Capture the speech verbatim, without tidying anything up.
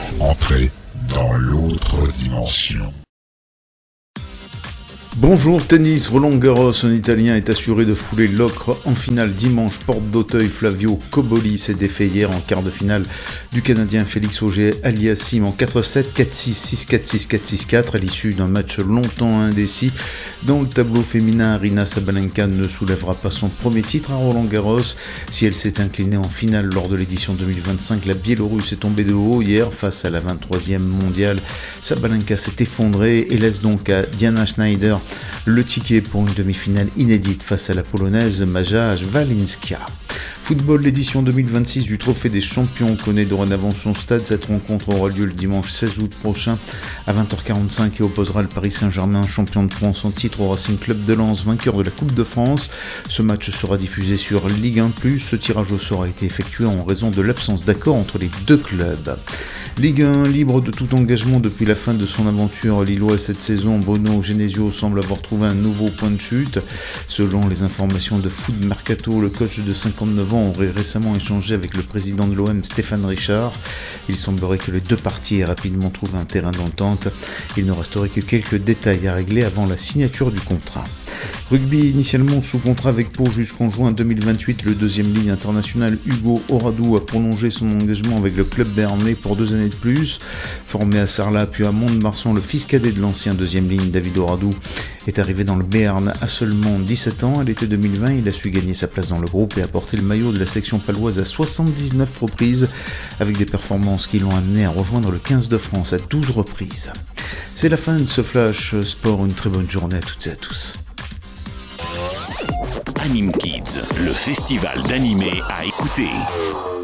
Entrez dans l'autre dimension. Bonjour tennis, Roland Garros en italien est assuré de fouler l'ocre en finale dimanche. Porte d'Auteuil, Flavio Cobolli s'est défait hier en quart de finale du Canadien Félix Auger-Aliassime en quatre sept, quatre six, six quatre, six quatre, six quatre à l'issue d'un match longtemps indécis. Dans le tableau féminin, Aryna Sabalenka ne soulèvera pas son premier titre à Roland Garros. Si elle s'est inclinée en finale lors de l'édition deux mille vingt-cinq, la Biélorusse est tombée de haut hier face à la vingt-troisième mondiale. Sabalenka s'est effondrée et laisse donc à Diana Schneider le ticket pour une demi-finale inédite face à la Polonaise Maja Walinska. Football, l'édition deux mille vingt-six du Trophée des Champions connaît dorénavant son stade. Cette rencontre aura lieu le dimanche seize août prochain à vingt heures quarante-cinq et opposera le Paris Saint-Germain, champion de France en titre, au Racing Club de Lens, vainqueur de la Coupe de France. Ce match sera diffusé sur Ligue un plus. Ce tirage au sort a été effectué en raison de l'absence d'accord entre les deux clubs. Ligue un, libre de tout engagement depuis la fin de son aventure lillois cette saison, Bruno Genesio semble avoir trouvé un nouveau point de chute. Selon les informations de Foot Mercato, le coach de cinquante-neuf ans aurait récemment échangé avec le président de l'O M, Stéphane Richard. Il semblerait que les deux parties aient rapidement trouvé un terrain d'entente. Il ne resterait que quelques détails à régler avant la signature du contrat. Rugby, initialement sous contrat avec Pau jusqu'en juin deux mille vingt-huit, le deuxième ligne international Hugo Oradou a prolongé son engagement avec le club béarnais pour deux années de plus. Formé à Sarlat puis à Mont-de-Marsan, le fils cadet de l'ancien deuxième ligne David Oradou est arrivé dans le Béarn à seulement dix-sept ans. À l'été deux mille vingt, il a su gagner sa place dans le groupe et apporter le maillot de la section paloise à soixante-dix-neuf reprises, avec des performances qui l'ont amené à rejoindre le quinze de France à douze reprises. C'est la fin de ce Flash Sport, une très bonne journée à toutes et à tous. Anime Kids, le festival d'animé à écouter.